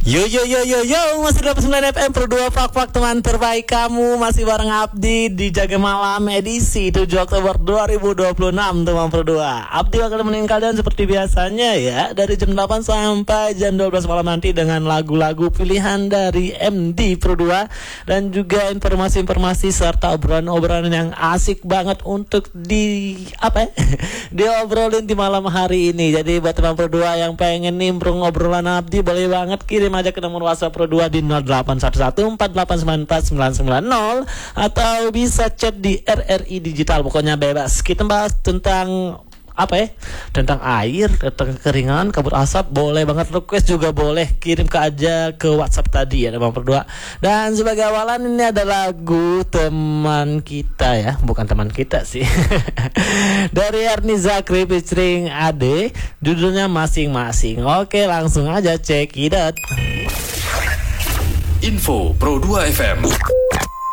Yo yo yo yo yo, masih 89 FM Pro 2 Fak teman terbaik kamu. Masih bareng Abdi di Jaga Malam edisi 7 Oktober 2026 teman Pro 2. Abdi bakal nemenin kalian seperti biasanya ya, dari jam 8 sampai jam 12 malam nanti dengan lagu-lagu pilihan dari MD Pro 2 dan juga informasi-informasi serta obrolan-obrolan yang asik banget untuk diobrolin di malam hari ini. Jadi buat teman Pro 2 yang pengen nimbrung obrolan Abdi, boleh banget kirim aja ke nomor WhatsApp Pro 2 di 081148949990 atau bisa chat di RRI Digital. Pokoknya bebas. Kita bahas tentang tentang air, tentang kekeringan, kabut asap, boleh banget. Request juga boleh, kirim aja ke WhatsApp tadi ya teman Pro 2. Dan sebagai awalan ini ada lagu teman kita ya, bukan teman kita sih. Dari Ernie Zakri featuring Ade, judulnya Masing-Masing. Oke, langsung aja check it out. Info Pro 2 FM.